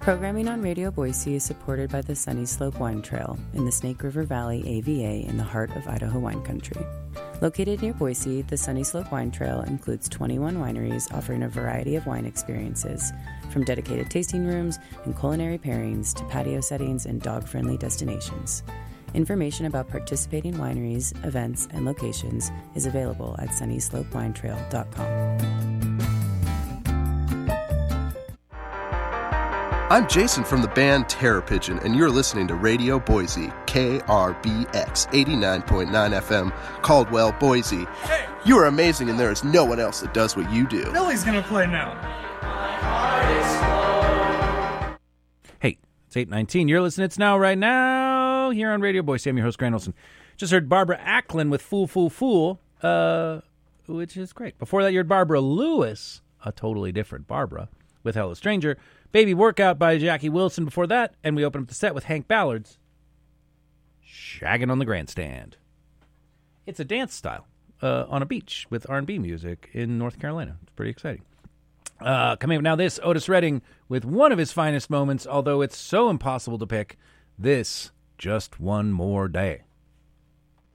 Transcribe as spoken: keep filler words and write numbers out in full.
Programming on Radio Boise is supported by the Sunny Slope Wine Trail in the Snake River Valley A V A in the heart of Idaho wine country. Located near Boise, the Sunny Slope Wine Trail includes twenty-one wineries offering a variety of wine experiences, from dedicated tasting rooms and culinary pairings to patio settings and dog-friendly destinations. Information about participating wineries, events, and locations is available at sunny slope wine trail dot com. I'm Jason from the band Terror Pigeon, and you're listening to Radio Boise, K R B X, eighty-nine point nine F M, Caldwell, Boise. Hey. You are amazing, and there is no one else that does what you do. Billy's gonna play now. Hey, it's eight nineteen. You're listening. It's Now Right Now here on Radio Boise. I'm your host, Grant Olson. Just heard Barbara Acklin with Fool, Fool, Fool, uh, which is great. Before that, you heard Barbara Lewis, a totally different Barbara, with Hello Stranger. Baby Workout by Jackie Wilson before that, and we open up the set with Hank Ballard's Shaggin' on the Grandstand. It's a dance style uh, on a beach with R and B music in North Carolina. It's pretty exciting. Uh, coming up now, this, Otis Redding with one of his finest moments, although it's so impossible to pick, this, Just One More Day.